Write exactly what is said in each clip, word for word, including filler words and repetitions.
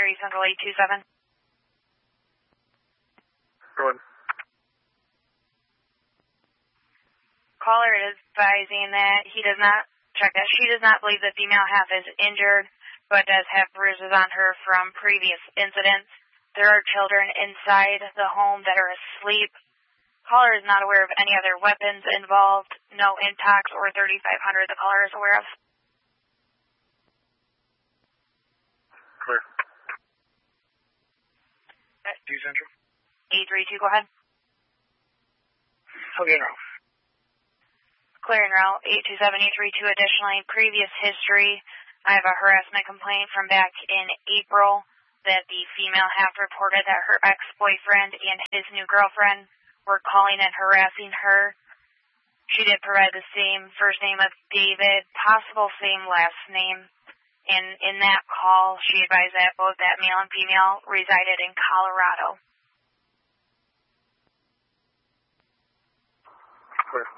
three, Central eight two seven. Go ahead. Caller is advising that he does not, check that, she does not believe the female half is injured, but does have bruises on her from previous incidents. There are children inside the home that are asleep. Caller is not aware of any other weapons involved. No intox or thirty-five hundred the caller is aware of. Clear. two Central. eight three two, go ahead. Okay, no. Clear en route, eight two seven eight three two. Additionally, previous history, I have a harassment complaint from back in April that the female half reported that her ex-boyfriend and his new girlfriend were calling and harassing her. She did provide the same first name of David, possible same last name. And in that call, she advised that both that male and female resided in Colorado. Clear.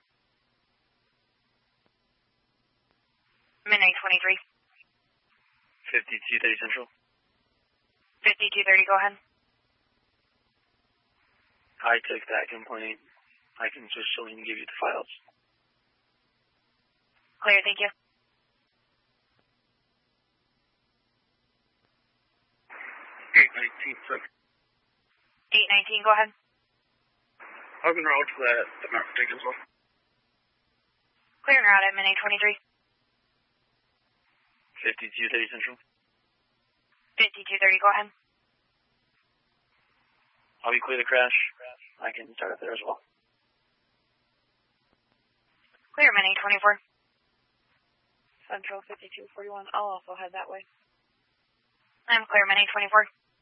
Midnight twenty-three. fifty-two thirty Central. fifty-two thirty, go ahead. I took that complaint. I can just show you and give you the files. Clear, thank you. eight nineteen, sir. eight nineteen, go ahead. Open road for that, the map ticket as well. Clear en route at Midnight twenty-three. fifty-two thirty Central. fifty-two thirty, go ahead. I'll be clear to crash. I can start up there as well. Clear, Midnight twenty-four. Central fifty-two forty-one, I'll also head that way. I'm clear, Midnight twenty-four.